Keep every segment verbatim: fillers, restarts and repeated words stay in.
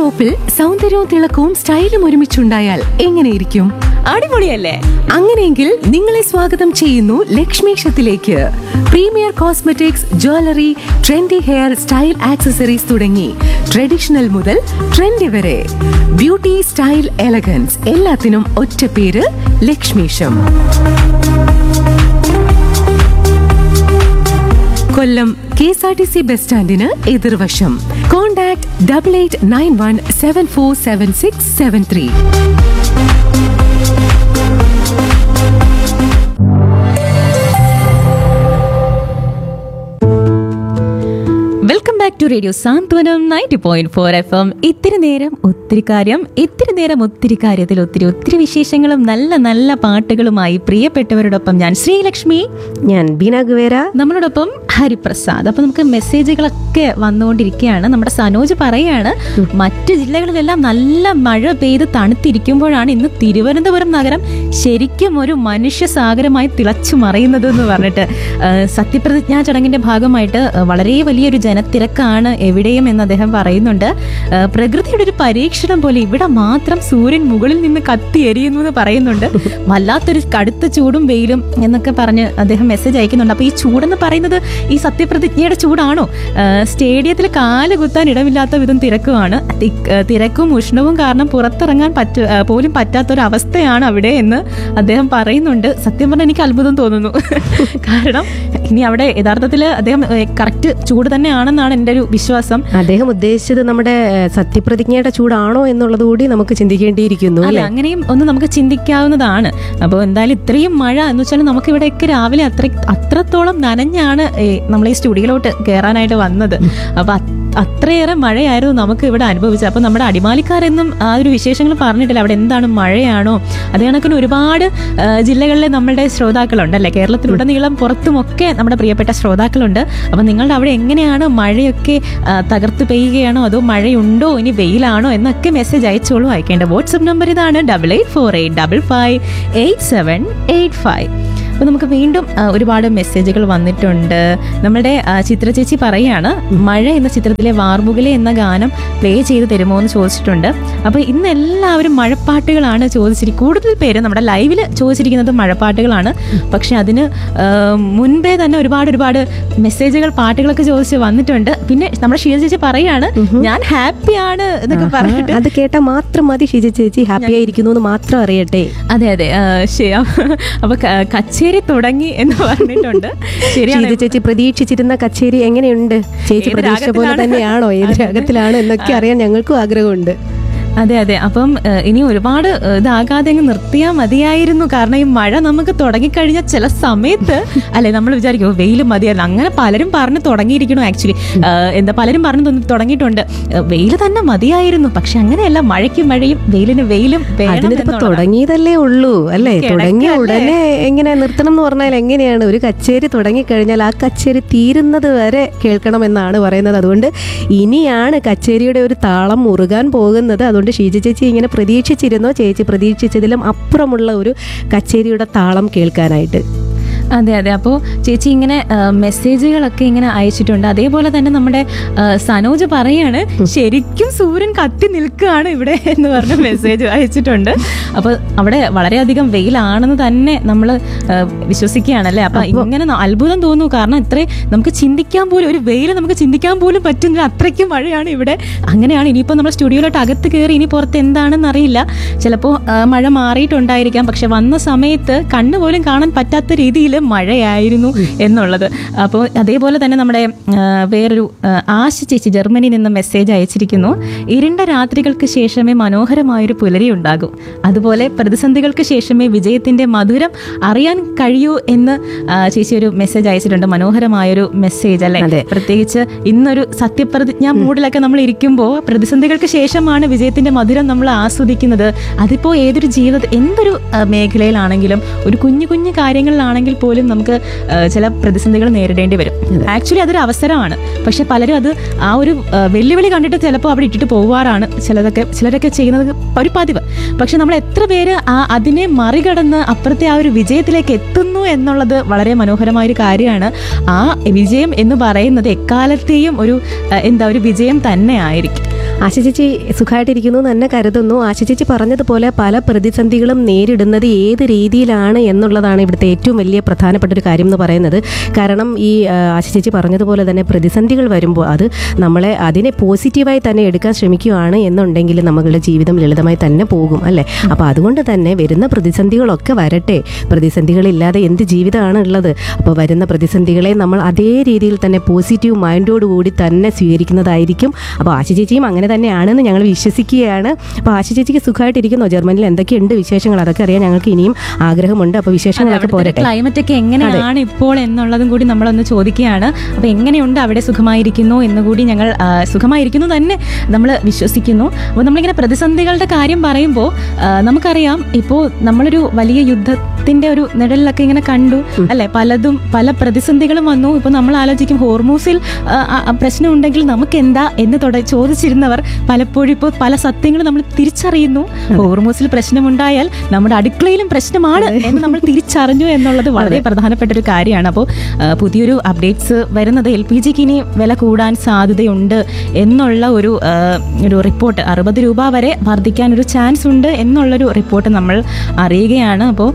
സോപ്പിൽ സൗന്ദര്യവും തിളക്കവും സ്റ്റൈലും ഒരുമിച്ചുണ്ടായാൽ എങ്ങനെയിരിക്കും? അടിപൊളിയല്ലേ? അങ്ങനെയെങ്കിൽ നിങ്ങളെ സ്വാഗതം ചെയ്യുന്നു ലക്ഷ്മീക്ഷത്തിലേക്ക്. Premier cosmetics, jewellery, trendy hair style accessories തുടങ്ങി ട്രഡീഷണൽ മുതൽ ട്രെൻഡി വരെ ബ്യൂട്ടി, സ്റ്റൈൽ, എലഗൻസ് എല്ലാത്തിനും ഒറ്റ പേര് ലക്ഷ്മീഷം. കൊല്ലം K S R T C bus സ്റ്റാൻഡിന് എതിർവശം. Contact double eight nine one seven four seven six seven three. Welcome back to radio Santhwanam ninety point four F M. ഇത്തിരി നേരം ഒത്തിരി കാര്യം, ഇത്തിരി നേരം ഒത്തിരി കാര്യത്തിൽ ഒത്തിരി ഒത്തിരി വിശേഷങ്ങളും നല്ല നല്ല പാട്ടുകളുമായി പ്രിയപ്പെട്ടവരോടൊപ്പം ഞാൻ ശ്രീലക്ഷ്മി, ഞാൻ ബീന ഗുവേര, നമ്മളോടൊപ്പം ഹരിപ്രസാദ്. അപ്പൊ നമുക്ക് മെസ്സേജുകളൊക്കെ വന്നുകൊണ്ടിരിക്കുകയാണ്. നമ്മുടെ സനോജ് പറയാണ്, മറ്റു ജില്ലകളിലെല്ലാം നല്ല മഴ പെയ്ത് തണുത്തിരിക്കുമ്പോഴാണ് ഇന്ന് തിരുവനന്തപുരം നഗരം ശരിക്കും ഒരു മനുഷ്യ സാഗരമായി തിളച്ചു മറിയുന്നത് എന്ന് പറഞ്ഞിട്ട്. സത്യപ്രതിജ്ഞാ ചടങ്ങിന്റെ ഭാഗമായിട്ട് വളരെ വലിയൊരു ജനത്തിരക്കാണ് എവിടെയും എന്ന് അദ്ദേഹം പറയുന്നുണ്ട്. പ്രകൃതിയുടെ ഒരു പരീക്ഷണം പോലെ ഇവിടെ മാത്രം സൂര്യൻ മുകളിൽ നിന്ന് കത്തി എരിയുന്നു എന്ന് പറയുന്നുണ്ട്. വല്ലാത്തൊരു കടുത്ത ചൂടും വെയിലും എന്നൊക്കെ പറഞ്ഞ് അദ്ദേഹം മെസ്സേജ് അയക്കുന്നുണ്ട്. അപ്പൊ ഈ ചൂടെന്ന് പറയുന്നത് ഈ സത്യപ്രതിജ്ഞയുടെ ചൂടാണോ? സ്റ്റേഡിയത്തിൽ കാല് കുത്താൻ ഇടമില്ലാത്ത വിധം തിരക്കുമാണ്. തിരക്കും ഉഷ്ണവും കാരണം പുറത്തിറങ്ങാൻ പറ്റ പോലും പറ്റാത്തൊരവസ്ഥയാണ് അവിടെ എന്ന് അദ്ദേഹം പറയുന്നുണ്ട്. സത്യം പറഞ്ഞാൽ എനിക്ക് അത്ഭുതം തോന്നുന്നു. കാരണം ഇനി അവിടെ യഥാർത്ഥത്തിൽ അദ്ദേഹം കറക്റ്റ് ചൂട് തന്നെയാണെന്നാണ് എൻ്റെ ഒരു വിശ്വാസം. അദ്ദേഹം ഉദ്ദേശിച്ചത് നമ്മുടെ സത്യപ്രതിജ്ഞയുടെ ചൂടാണോ എന്നുള്ളത് കൂടി നമുക്ക് ചിന്തിക്കേണ്ടിയിരിക്കുന്നു. അല്ല, അങ്ങനെയും ഒന്ന് നമുക്ക് ചിന്തിക്കാവുന്നതാണ്. അപ്പോൾ എന്തായാലും ഇത്രയും മഴ എന്ന് വെച്ചാൽ നമുക്ക് ഇവിടെയൊക്കെ രാവിലെ അത്ര അത്രത്തോളം നനഞ്ഞാണ് നമ്മൾ ഈ സ്റ്റുഡിയോയിലോട്ട് കയറാനായിട്ട് വന്നത്. അപ്പൊ അത്രയേറെ മഴയായിരുന്നു നമുക്ക് ഇവിടെ അനുഭവിച്ചത്. അപ്പൊ നമ്മുടെ അടിമാലിക്കാരെന്നും ആ ഒരു വിശേഷങ്ങൾ പറഞ്ഞിട്ടില്ല. അവിടെ എന്താണ് മഴയാണോ? അതേ കണക്കിന് ഒരുപാട് ജില്ലകളിലെ നമ്മളുടെ ശ്രോതാക്കളുണ്ടല്ലേ, കേരളത്തിലുടനീളം പുറത്തുമൊക്കെ നമ്മുടെ പ്രിയപ്പെട്ട ശ്രോതാക്കളുണ്ട്. അപ്പൊ നിങ്ങളുടെ അവിടെ എങ്ങനെയാണ്? മഴയൊക്കെ തകർത്ത് പെയ്യുകയാണോ അതോ മഴയുണ്ടോ, ഇനി വെയിലാണോ എന്നൊക്കെ മെസ്സേജ് അയച്ചോളൂ. അയക്കേണ്ട വാട്സ്ആപ്പ് നമ്പർ ഇതാണ് double eight four eight double five eight seven eight five. അപ്പോൾ നമുക്ക് വീണ്ടും ഒരുപാട് മെസ്സേജുകൾ വന്നിട്ടുണ്ട്. നമ്മുടെ ചിത്ര ചേച്ചി പറയാണ്, മഴ എന്ന ചിത്രത്തിലെ വാർമുകിലെ എന്ന ഗാനം പ്ലേ ചെയ്ത് തരുമോ എന്ന് ചോദിച്ചിട്ടുണ്ട്. അപ്പോൾ ഇന്ന് എല്ലാവരും മഴപ്പാട്ടുകളാണ് ചോദിച്ചിരിക്കുന്നത്. കൂടുതൽ പേര് നമ്മുടെ ലൈവിൽ ചോദിച്ചിരിക്കുന്നത് മഴപ്പാട്ടുകളാണ്. പക്ഷെ അതിന് മുൻപേ തന്നെ ഒരുപാട് ഒരുപാട് മെസ്സേജുകൾ, പാട്ടുകളൊക്കെ ചോദിച്ച് വന്നിട്ടുണ്ട്. പിന്നെ നമ്മുടെ ഷീജ ചേച്ചി പറയാണ്, ഞാൻ ഹാപ്പിയാണ് എന്നൊക്കെ പറഞ്ഞിട്ട്. അത് കേട്ടാൽ മാത്രം മതി ഷീജ ചേച്ചി ഹാപ്പി ആയിരിക്കുന്നു എന്ന് മാത്രം അറിയട്ടെ. അതെ അതെ ശരിയാ. അപ്പൊ കച്ചേരി തുടങ്ങി എന്ന് പറഞ്ഞിട്ടുണ്ട്. ശരിയാണ് ചേച്ചി പ്രതീക്ഷിച്ചിരുന്ന കച്ചേരി എങ്ങനെയുണ്ട്? ചേച്ചി പ്രതീക്ഷ പോലെ തന്നെയാണോ? ഏത് രാഗത്തിലാണ് എന്നൊക്കെ അറിയാൻ ഞങ്ങൾക്കും ആഗ്രഹമുണ്ട്. അതെ അതെ അപ്പം ഇനി ഒരുപാട് ഇതാകാതെ അങ്ങ് നിർത്തിയാൽ മതിയായിരുന്നു. കാരണം ഈ മഴ നമുക്ക് തുടങ്ങിക്കഴിഞ്ഞാൽ ചില സമയത്ത് അല്ലെ നമ്മൾ വിചാരിക്കും വെയിൽ മതിയായിരുന്നു. അങ്ങനെ പലരും പറഞ്ഞു തുടങ്ങിയിരിക്കണു. ആക്ച്വലി എന്താ പലരും പറഞ്ഞു തുടങ്ങിയിട്ടുണ്ട് വെയിൽ തന്നെ മതിയായിരുന്നു. പക്ഷെ അങ്ങനെയല്ല, മഴയ്ക്ക് മഴയും വെയിലിന് വെയിലും തുടങ്ങിയതല്ലേ ഉള്ളൂ അല്ലേ? തുടങ്ങിയ ഉടനെ എങ്ങനെ നിർത്തണം എന്ന് പറഞ്ഞാൽ എങ്ങനെയാണ്? ഒരു കച്ചേരി തുടങ്ങിക്കഴിഞ്ഞാൽ ആ കച്ചേരി തീരുന്നത് വരെ കേൾക്കണമെന്നാണ് പറയുന്നത്. അതുകൊണ്ട് ഇനിയാണ് കച്ചേരിയുടെ ഒരു താളം മുറുകാൻ പോകുന്നത്. അതുകൊണ്ട് ഷീജ ചേച്ചി ഇങ്ങനെ പ്രതീക്ഷിച്ചിരുന്നോ? ചേച്ചി പ്രതീക്ഷിച്ചതിലും അപ്പുറമുള്ള ഒരു കച്ചേരിയുടെ താളം കേൾക്കാനായിട്ട്. അതെ അതെ അപ്പോൾ ചേച്ചി ഇങ്ങനെ മെസ്സേജുകളൊക്കെ ഇങ്ങനെ അയച്ചിട്ടുണ്ട്. അതേപോലെ തന്നെ നമ്മുടെ സനോജ് പറയാണ്, ശരിക്കും സൂര്യൻ കത്തി നിൽക്കുകയാണ് ഇവിടെ എന്ന് പറഞ്ഞ മെസ്സേജ് അയച്ചിട്ടുണ്ട്. അപ്പോൾ അവിടെ വളരെയധികം വെയിലാണെന്ന് തന്നെ നമ്മൾ വിശ്വസിക്കുകയാണല്ലേ. അപ്പം ഇങ്ങനെ അത്ഭുതം തോന്നുന്നു. കാരണം ഇത്രേ നമുക്ക് ചിന്തിക്കാൻ പോലും, ഒരു വെയിൽ നമുക്ക് ചിന്തിക്കാൻ പോലും പറ്റുന്നില്ല, അത്രയ്ക്കും മഴയാണ് ഇവിടെ. അങ്ങനെയാണ്. ഇനിയിപ്പോൾ നമ്മൾ സ്റ്റുഡിയോയിലോട്ട് അകത്ത് കയറി ഇനി പുറത്ത് എന്താണെന്ന് അറിയില്ല. ചിലപ്പോൾ മഴ മാറിയിട്ടുണ്ടായിരിക്കാം. പക്ഷെ വന്ന സമയത്ത് കണ്ണുപോലും കാണാൻ പറ്റാത്ത രീതിയിൽ മഴയായിരുന്നു എന്നുള്ളത്. അപ്പോൾ അതേപോലെ തന്നെ നമ്മുടെ വേറൊരു ആശ ചേച്ചി ജർമ്മനിയിൽ നിന്ന് മെസ്സേജ് അയച്ചിരിക്കുന്നു. ഇരുണ്ട രാത്രികൾക്ക് ശേഷമേ മനോഹരമായൊരു പുലരി ഉണ്ടാകൂ, അതുപോലെ പ്രതിസന്ധികൾക്ക് ശേഷമേ വിജയത്തിന്റെ മധുരം അറിയാൻ കഴിയൂ എന്ന് ചേച്ചി ഒരു മെസ്സേജ് അയച്ചിട്ടുണ്ട്. മനോഹരമായൊരു മെസ്സേജ് അല്ലേ? പ്രത്യേകിച്ച് ഇന്നൊരു സത്യപ്രതിജ്ഞാ മൂഡിലൊക്കെ നമ്മൾ ഇരിക്കുമ്പോൾ പ്രതിസന്ധികൾക്ക് ശേഷമാണ് വിജയത്തിന്റെ മധുരം നമ്മൾ ആസ്വദിക്കുന്നത്. അതിപ്പോൾ ഏതൊരു ജീവിത എന്തൊരു മേഖലയിലാണെങ്കിലും ഒരു കുഞ്ഞു കുഞ്ഞു കാര്യങ്ങളിലാണെങ്കിൽ പോലും നമുക്ക് ചില പ്രതിസന്ധികൾ നേരിടേണ്ടി വരും. ആക്ച്വലി അതൊരു അവസരമാണ്. പക്ഷെ പലരും അത് ആ ഒരു വെല്ലുവിളി കണ്ടിട്ട് ചിലപ്പോൾ അവിടെ ഇട്ടിട്ട് പോവാറാണ് ചിലതൊക്കെ ചിലരൊക്കെ ചെയ്യുന്നത് ഒരു പതിവ്. പക്ഷെ നമ്മൾ എത്ര പേര് ആ അതിനെ മറികടന്ന് അപ്പുറത്തെ ആ ഒരു വിജയത്തിലേക്ക് എത്തുന്നു എന്നുള്ളത് വളരെ മനോഹരമായൊരു കാര്യമാണ്. ആ വിജയം എന്ന് പറയുന്നത് എക്കാലത്തെയും ഒരു എന്താ ഒരു വിജയം തന്നെ ആയിരിക്കും. ആശ ചേച്ചി സുഖമായിട്ടിരിക്കുന്നു എന്ന് തന്നെ കരുതുന്നു. ആശ ചേച്ചി പറഞ്ഞതുപോലെ പല പ്രതിസന്ധികളും നേരിടുന്നത് ഏത് രീതിയിലാണ് എന്നുള്ളതാണ് ഇവിടുത്തെ ഏറ്റവും വലിയ പ്രധാനപ്പെട്ട ഒരു കാര്യം എന്ന് പറയുന്നത്. കാരണം ഈ ആശ ചേച്ചി പറഞ്ഞതുപോലെ തന്നെ പ്രതിസന്ധികൾ വരുമ്പോൾ അത് നമ്മളെ അതിനെ പോസിറ്റീവായി തന്നെ എടുക്കാൻ ശ്രമിക്കുകയാണ് എന്നുണ്ടെങ്കിൽ നമ്മളുടെ ജീവിതം ലളിതമായി തന്നെ പോകും അല്ലേ. അപ്പോൾ അതുകൊണ്ട് തന്നെ വരുന്ന പ്രതിസന്ധികളൊക്കെ വരട്ടെ, പ്രതിസന്ധികളില്ലാതെ എന്ത് ജീവിതമാണ് ഉള്ളത്. അപ്പോൾ വരുന്ന പ്രതിസന്ധികളെ നമ്മൾ അതേ രീതിയിൽ തന്നെ പോസിറ്റീവ് മൈൻഡോടുകൂടി തന്നെ സ്വീകരിക്കുന്നതായിരിക്കും. അപ്പോൾ ആശ ചേച്ചിയും അങ്ങനെ തന്നെയാണെന്ന് ഞങ്ങൾ വിശ്വസിക്കുകയാണ്. അപ്പോൾ ആശ ചേച്ചിക്ക് സുഖമായിട്ടിരിക്കുന്നോ? ജർമ്മനിയിൽ എന്തൊക്കെയുണ്ട് വിശേഷങ്ങൾ? അതൊക്കെ അറിയാൻ ഞങ്ങൾക്ക് ഇനിയും ആഗ്രഹമുണ്ട്. അപ്പോൾ വിശേഷങ്ങളൊക്കെ പോരട്ടെ. ക്ലൈമറ്റ് ഒക്കെ എങ്ങനെയാണ് ഇപ്പോൾ എന്നുള്ളതും കൂടി നമ്മളൊന്ന് ചോദിക്കുകയാണ്. അപ്പോൾ എങ്ങനെയുണ്ട് അവിടെ? സുഖമായിരിക്കുന്നു എന്നുകൂടി ഞങ്ങൾ സുഖമായിരിക്കുന്നു തന്നെ നമ്മൾ വിശ്വസിക്കുന്നു. അപ്പോൾ നമ്മളിങ്ങനെ പ്രതിസന്ധികളുടെ കാര്യം പറയുമ്പോൾ നമുക്കറിയാം, ഇപ്പോൾ നമ്മളൊരു വലിയ യുദ്ധത്തിന്റെ ഒരു നിഴലിലൊക്കെ ഇങ്ങനെ കണ്ടു അല്ലെ, പലതും പല പ്രതിസന്ധികളും വന്നു. ഇപ്പൊ നമ്മൾ ആലോചിക്കും ഹോർമൂസിൽ പ്രശ്നം ഉണ്ടെങ്കിൽ നമുക്ക് എന്താ എന്ന് തുട ചോദിച്ചിരുന്നവർ പലപ്പോഴും ഇപ്പോൾ പല സത്യങ്ങളും നമ്മൾ തിരിച്ചറിയുന്നു. ഹോർമൂസിൽ പ്രശ്നമുണ്ടായാൽ നമ്മുടെ അടുക്കളയിലും പ്രശ്നമാണ് എന്ന് നമ്മൾ തിരിച്ചറിഞ്ഞു എന്നുള്ളത് വളരെ പ്രധാനപ്പെട്ട ഒരു കാര്യമാണ്. അപ്പോൾ പുതിയൊരു അപ്ഡേറ്റ്സ് വരുന്നത് എൽ പി ജിക്ക് ഇനി വില കൂടാൻ സാധ്യതയുണ്ട് എന്നുള്ള ഒരു ഒരു റിപ്പോർട്ട്, അറുപത് രൂപ വരെ വർദ്ധിക്കാൻ ഒരു ചാൻസ് ഉണ്ട് എന്നുള്ളൊരു റിപ്പോർട്ട് നമ്മൾ അറിയുകയാണ്. അപ്പോൾ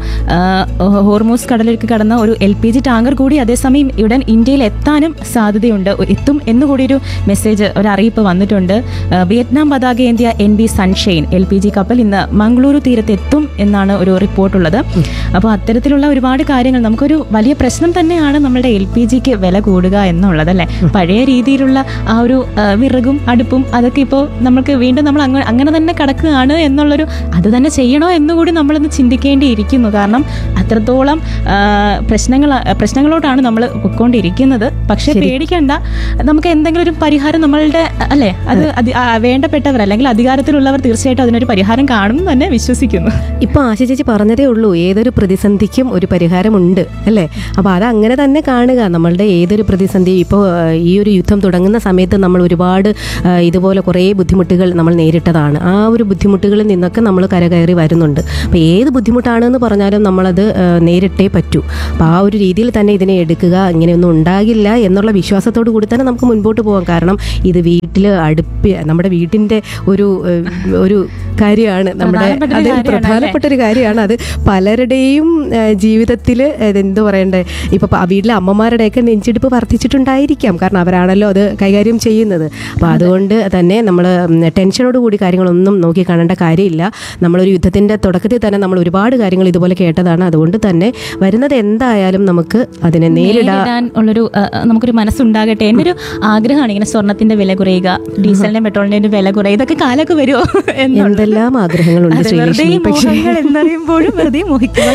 ഹോർമൂസ് കടലിലേക്ക് കടന്ന ഒരു എൽ പി ജി ടാങ്കർ കൂടി അതേസമയം ഉടൻ ഇന്ത്യയിൽ എത്താനും സാധ്യതയുണ്ട്, എത്തും എന്നുകൂടി ഒരു മെസ്സേജ്, ഒരു അറിയിപ്പ് വന്നിട്ടുണ്ട്. Vietnam പതാകയേന്ത്യ N B sunshine L P G കപ്പൽ ഇന്ന് മംഗളൂരു തീരത്ത് എത്തും എന്നാണ് ഒരു റിപ്പോർട്ടുള്ളത്. അപ്പോൾ അത്തരത്തിലുള്ള ഒരുപാട് കാര്യങ്ങൾ, നമുക്കൊരു വലിയ പ്രശ്നം തന്നെയാണ് നമ്മുടെ എൽ പി ജിക്ക് വില കൂടുക എന്നുള്ളത് അല്ലേ. പഴയ രീതിയിലുള്ള ആ ഒരു വിറകും അടുപ്പും അതൊക്കെ ഇപ്പോൾ നമുക്ക് വീണ്ടും നമ്മൾ അങ്ങനെ അങ്ങനെ തന്നെ കിടക്കുകയാണ് എന്നുള്ളൊരു, അത് തന്നെ ചെയ്യണോ എന്നുകൂടി നമ്മളൊന്ന് ചിന്തിക്കേണ്ടിയിരിക്കുന്നു. കാരണം അത്രത്തോളം പ്രശ്നങ്ങൾ പ്രശ്നങ്ങളോടാണ് നമ്മൾ പൊയ്ക്കൊണ്ടിരിക്കുന്നത്. പക്ഷെ പേടിക്കേണ്ട, നമുക്ക് എന്തെങ്കിലും ഒരു പരിഹാരം നമ്മളുടെ അല്ലെ, അത് വേണ്ടപ്പെട്ടവർ അല്ലെങ്കിൽ അധികാരത്തിലുള്ളവർ തീർച്ചയായിട്ടും അതിനൊരു പരിഹാരം കാണും തന്നെ വിശ്വസിക്കുന്നു. ഇപ്പൊ ആശ ചേച്ചി പറഞ്ഞതേ ഉള്ളൂ, ഏതൊരു പ്രതിസന്ധിക്കും ഒരു പരിഹാരമുണ്ട് അല്ലേ. അപ്പൊ അത് അങ്ങനെ തന്നെ കാണുക. നമ്മളുടെ ഏതൊരു പ്രതിസന്ധി, ഇപ്പോൾ ഈ ഒരു യുദ്ധം തുടങ്ങുന്ന സമയത്ത് നമ്മൾ ഒരുപാട് ഇതുപോലെ കുറേ ബുദ്ധിമുട്ടുകൾ നമ്മൾ നേരിട്ടതാണ്. ആ ഒരു ബുദ്ധിമുട്ടുകളിൽ നിന്നൊക്കെ നമ്മൾ കരകയറി വരുന്നുണ്ട്. അപ്പോൾ ഏത് ബുദ്ധിമുട്ടാണെന്ന് പറഞ്ഞാലും നമ്മളത് നേരിട്ടേ പറ്റൂ. അപ്പോൾ ആ ഒരു രീതിയിൽ തന്നെ ഇതിനെ എടുക്കുക, ഇങ്ങനെയൊന്നും ഉണ്ടാകില്ല എന്നുള്ള വിശ്വാസത്തോടു കൂടി തന്നെ നമുക്ക് മുൻപോട്ട് പോകാം. കാരണം ഇത് വീട്ടിൽ അടുപ്പി നമ്മുടെ വീട്ടിൻ്റെ ഒരു ഒരു കാര്യമാണ്, നമ്മുടെ അത് പ്രധാനപ്പെട്ട ഒരു കാര്യമാണ്. അത് പലരുടെയും ജീവിതത്തിൽ എന്തോ പറയണ്ടേ, ഇപ്പോൾ വീട്ടിലെ അമ്മമാരുടെയൊക്കെ നെഞ്ചിടിപ്പ് വർദ്ധിച്ചിട്ടുണ്ടായിരിക്കാം. കാരണം അവരാണല്ലോ അത് കൈകാര്യം ചെയ്യുന്നത്. അപ്പോൾ അതുകൊണ്ട് തന്നെ നമ്മൾ ടെൻഷനോട് കൂടി കാര്യങ്ങളൊന്നും നോക്കി കാണേണ്ട കാര്യമില്ല. നമ്മളൊരു യുദ്ധത്തിൻ്റെ തുടക്കത്തിൽ തന്നെ നമ്മൾ ഒരുപാട് കാര്യങ്ങൾ ഇതുപോലെ കേട്ടതാണ്. അതുകൊണ്ട് തന്നെ വരുന്നത് എന്തായാലും നമുക്ക് അതിനെ നേരിടാൻ ഉള്ളൊരു നമുക്കൊരു മനസ്സുണ്ടാകട്ടെ. എൻ്റെ ഒരു ആഗ്രഹമാണ് ഇങ്ങനെ സ്വർണ്ണത്തിന്റെ വില കുറയുക, ഡീസലിന്റെ പെട്രോളിന്റെ വില കുറയുക, ഇതൊക്കെ കാലൊക്കെ വരുമോ എന്തെല്ലാം ആഗ്രഹങ്ങളുണ്ട് എന്നറിയുമ്പോഴും വെറുതെ മോഹിക്കുക.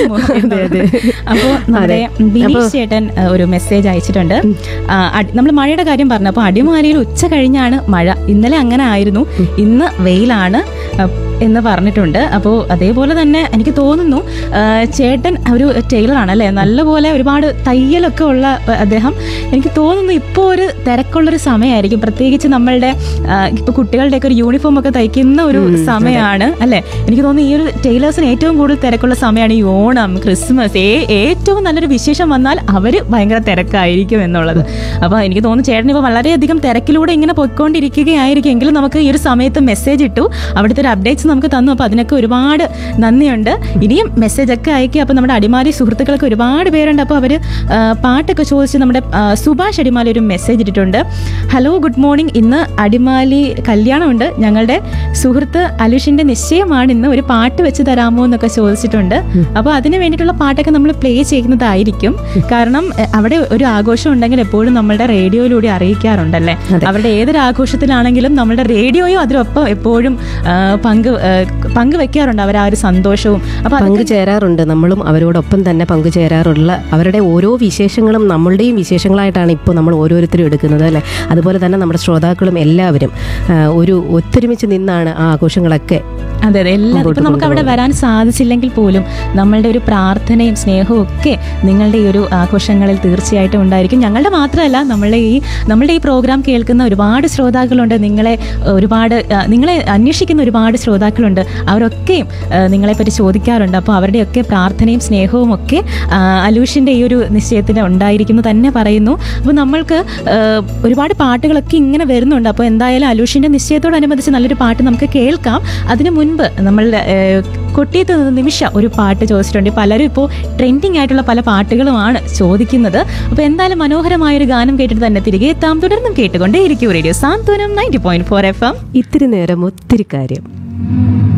അപ്പോൾ നമ്മുടെ ബിനീഷ് ചേട്ടൻ ഒരു മെസ്സേജ് അയച്ചിട്ടുണ്ട്. നമ്മൾ മഴയുടെ കാര്യം പറഞ്ഞു, അപ്പോൾ അടിമാലിയിൽ ഉച്ച കഴിഞ്ഞാണ് മഴ. ഇന്നലെ അങ്ങനെ ആയിരുന്നു, ഇന്ന് വെയിലാണ് എന്ന് പറഞ്ഞിട്ടുണ്ട്. അപ്പോൾ അതേപോലെ തന്നെ എനിക്ക് തോന്നുന്നു ചേട്ടൻ ഒരു ടൈലറാണ് അല്ലേ, നല്ലപോലെ ഒരുപാട് തയ്യലൊക്കെ ഉള്ള അദ്ദേഹം. എനിക്ക് തോന്നുന്നു ഇപ്പോൾ ഒരു തിരക്കുള്ളൊരു സമയമായിരിക്കും, പ്രത്യേകിച്ച് നമ്മളുടെ ഇപ്പോൾ കുട്ടികളുടെയൊക്കെ ഒരു യൂണിഫോം ഒക്കെ തയ്ക്കുന്ന ഒരു സമയമാണ് അല്ലേ. എനിക്ക് തോന്നുന്നു ഈ ഒരു ടൈലേഴ്സിന് ഏറ്റവും കൂടുതൽ തിരക്കുള്ള സമയമാണ് ഈ ഓണം, ക്രിസ്മസ്, ഏറ്റവും നല്ലൊരു വിശേഷം വന്നാൽ അവർ ഭയങ്കര തിരക്കായിരിക്കും എന്നുള്ളത്. അപ്പോൾ എനിക്ക് തോന്നുന്നു ചേട്ടൻ ഇപ്പോൾ വളരെയധികം തിരക്കിലൂടെ ഇങ്ങനെ പോയിക്കൊണ്ടിരിക്കുകയായിരിക്കും. എങ്കിലും നമുക്ക് ഈ ഒരു സമയത്ത് മെസ്സേജ് ഇട്ടു, അവിടുത്തെ ഒരു അപ്ഡേറ്റ്സ് നമുക്ക് തന്നു. അപ്പോൾ അതിനൊക്കെ ഒരുപാട് നന്ദിയുണ്ട്. ഇനിയും മെസ്സേജ് ഒക്കെ അയക്കുക. അപ്പോൾ നമ്മുടെ അടിമാലി സുഹൃത്തുക്കൾക്ക് ഒരുപാട് പേരുണ്ട്. അപ്പോൾ അവർ പാട്ടൊക്കെ ചോദിച്ച് നമ്മുടെ സുഭാഷ് അടിമാലി ഒരു മെസ്സേജ് ഇട്ടിട്ടുണ്ട്. Hello, good morning. ഇന്ന് അടിമാലി കല്യാണമുണ്ട്, ഞങ്ങളുടെ സുഹൃത്ത് അലുഷിന്റെ നിശ്ചയമാണ്, ഇന്ന് ഒരു പാട്ട് വെച്ച് തരാമോ എന്നൊക്കെ ചോദിച്ചിട്ടുണ്ട്. അപ്പോൾ അതിന് വേണ്ടിയിട്ടുള്ള പാട്ടൊക്കെ നമ്മൾ പ്ലേ ചെയ്യുന്നതായിരിക്കും. കാരണം അവിടെ ഒരു ആഘോഷം ഉണ്ടെങ്കിൽ എപ്പോഴും നമ്മളുടെ റേഡിയോയിലൂടെ അറിയിക്കാറുണ്ടല്ലേ. അവരുടെ ഏതൊരു ആഘോഷത്തിലാണെങ്കിലും നമ്മളുടെ റേഡിയോയും അതിനൊപ്പം എപ്പോഴും പങ്ക് പങ്കുവെക്കാറുണ്ട് അവർ ആ ഒരു സന്തോഷവും. അപ്പോൾ പങ്കുചേരാറുണ്ട്, നമ്മളും അവരോടൊപ്പം തന്നെ പങ്കുചേരാറുള്ള അവരുടെ ഓരോ വിശേഷങ്ങളും നമ്മളുടെയും വിശേഷങ്ങളായിട്ടാണ് ഇപ്പോൾ നമ്മൾ ഓരോരുത്തരും എടുക്കുന്നത് അല്ലേ. അതുപോലെ തന്നെ നമ്മുടെ ശ്രോതാക്കളും എല്ലാവരും ഒരു ഒത്തൊരുമിച്ച് നിന്നാണ് ആ ആഘോഷങ്ങളൊക്കെ. അതെ അതെ, എല്ലാം ഇപ്പം നമുക്ക് അവിടെ വരാൻ സാധിച്ചില്ലെങ്കിൽ പോലും നമ്മളുടെ ഒരു പ്രാർത്ഥനയും സ്നേഹവും ഒക്കെ നിങ്ങളുടെ ഈ ഒരു ആഘോഷങ്ങളിൽ തീർച്ചയായിട്ടും ഉണ്ടായിരിക്കും. ഞങ്ങളുടെ മാത്രമല്ല, നമ്മളുടെ ഈ നമ്മളുടെ ഈ പ്രോഗ്രാം കേൾക്കുന്ന ഒരുപാട് ശ്രോതാക്കളുണ്ട്, നിങ്ങളെ ഒരുപാട് നിങ്ങളെ അന്വേഷിക്കുന്ന ഒരുപാട് ശ്രോതാക്കളുണ്ട്. അവരൊക്കെയും ആ, നിങ്ങളെപ്പറ്റി ചോദിക്കാറുണ്ട്. അപ്പോൾ അവരുടെയൊക്കെ പ്രാർത്ഥനയും സ്നേഹവും ഒക്കെ ആ, അലൂഷിൻ്റെ ഈ ഒരു നിശ്ചയത്തിന് ഉണ്ടായിരിക്കുന്നു തന്നെ പറയുന്നു. അപ്പോൾ നമ്മൾക്ക് ആ, ഒരുപാട് പാട്ടുകളൊക്കെ ഇങ്ങനെ വരുന്നുണ്ട്. അപ്പോൾ എന്തായാലും അലൂഷിൻ്റെ നിശ്ചയത്തോടനുബന്ധിച്ച് നല്ലൊരു പാട്ട് നമുക്ക് കേൾക്കാം. അതിനു മുൻപ് നമ്മൾ കൊട്ടിയത്ത് നിന്ന് നിമിഷ ഒരു പാട്ട് ചോദിച്ചിട്ടുണ്ട്. പലരും ഇപ്പോൾ ട്രെൻഡിങ് ആയിട്ടുള്ള പല പാട്ടുകളുമാണ് ചോദിക്കുന്നത്. അപ്പോൾ എന്തായാലും മനോഹരമായൊരു ഗാനം കേട്ടിട്ട് തന്നെ തിരികെ എത്താം. തുടർന്നും കേട്ടുകൊണ്ടേ ഇരിക്കും റേഡിയോ സാന്ത്വനം ninety point four F M. ഇത്തിരി നേരം ഒത്തിരി കാര്യം.